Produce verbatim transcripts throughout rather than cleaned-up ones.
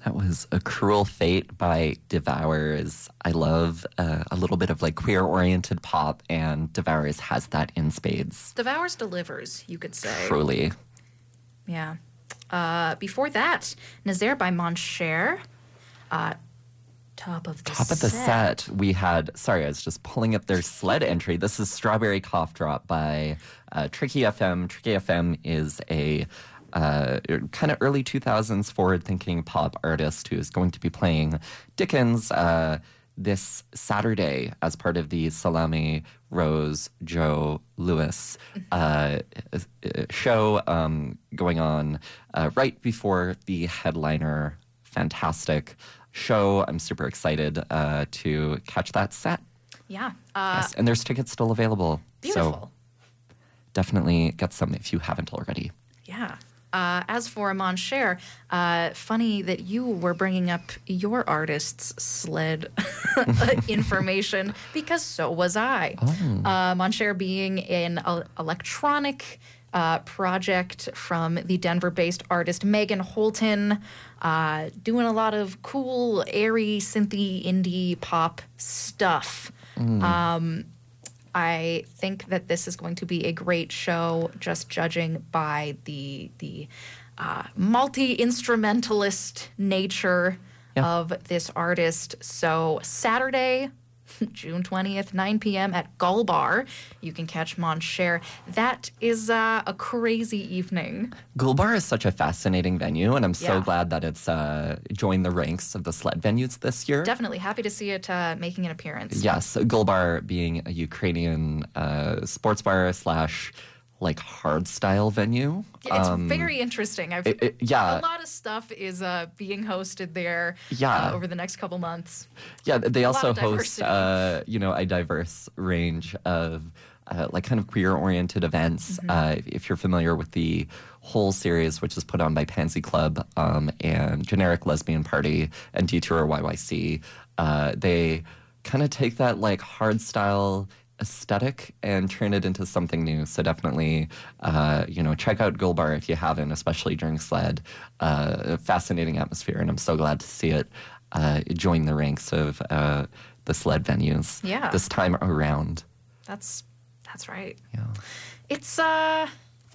That was A Cruel Fate by Devours. I love uh, a little bit of like queer-oriented pop, and Devours has that in spades. Devours delivers, you could say. Truly. Yeah. Uh, before that, Nazaire by Mon Cher. Uh, top of the Top set. of the set, we had, sorry, I was just pulling up their sled entry. This is Strawberry Cough Drop by uh, Tricky F M. Tricky F M is a uh, kind of early two thousands forward-thinking pop artist who is going to be playing Dickens uh, this Saturday as part of the Salami Rose Joe Lewis uh, show um, going on uh, right before the headliner. Fantastic show. I'm super excited uh, to catch that set. Yeah. Uh, yes, and there's tickets still available. Beautiful. So definitely get some if you haven't already. Yeah. Uh, as for Mon Cher, uh, funny that you were bringing up your artist's sled information, because so was I. Oh. Uh, Mon Cher being an uh, electronic uh, project from the Denver-based artist Megan Holton, uh, doing a lot of cool, airy, synthy, indie pop stuff. Mm. Um, I think that this is going to be a great show, just judging by the the uh, multi-instrumentalist nature yeah. of this artist. So Saturday, June twentieth, nine p.m. at Gull Bar, you can catch Mon Cher. That is uh, a crazy evening. Gull Bar is such a fascinating venue, and I'm so Yeah. glad that it's uh, joined the ranks of the sled venues this year. Definitely happy to see it uh, making an appearance. Yes, Gull Bar being a Ukrainian uh, sports bar slash like hard style venue. It's Um, very interesting. I've, it- it- yeah. A lot of stuff is uh, being hosted there Yeah. uh, over the next couple months. Yeah, they lot also of host, diversity. uh, you know, a diverse range of uh, like kind of queer-oriented events. Mm-hmm. Uh, if you're familiar with the whole series, which is put on by Pansy Club um, and Generic Lesbian Party and Detour Y Y C, uh, they kind of take that like hard style aesthetic and turn it into something new. So definitely, uh, you know, check out Gull Bar if you haven't, especially during sled. Uh, fascinating atmosphere, and I'm so glad to see it uh, join the ranks of uh, the sled venues Yeah. this time around. That's that's right. Yeah. It's uh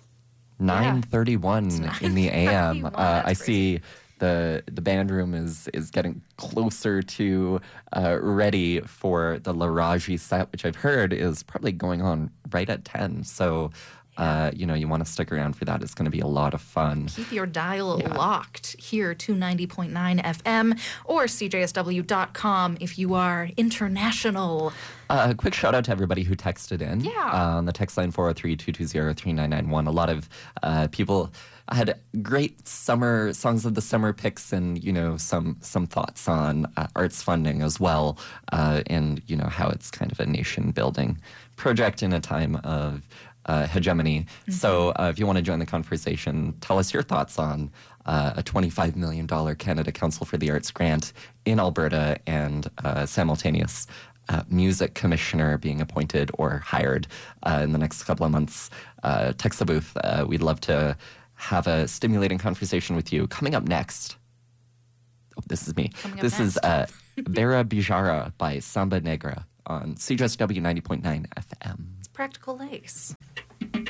nine thirty-one in the A M. nine thirty-one, Uh, that's I crazy. see the the band room is is getting closer to uh, ready for the Laraji set, which I've heard is probably going on right at ten. So, uh, you know, you want to stick around for that. It's going to be a lot of fun. keep your dial Yeah. locked here to ninety point nine F M or C J S W dot com if you are international. Uh, a quick shout out to everybody who texted in. Yeah. Uh, on the text line four oh three, two two zero, three nine nine one. A lot of uh, people had great summer songs of the summer picks, and you know some some thoughts on uh, arts funding as well, uh, and you know how it's kind of a nation building project in a time of uh, hegemony. Mm-hmm. So uh, if you want to join the conversation, tell us your thoughts on uh, a twenty-five million dollars Canada Council for the Arts grant in Alberta and uh, simultaneous uh, music commissioner being appointed or hired uh, in the next couple of months. Uh, text the booth. Uh, we'd love to have a stimulating conversation with you. Coming up next. Oh, this is me. Coming up This is next. uh, Vera Bijara by Samba Negra on C J S W ninety point nine F M. It's Practical Lace.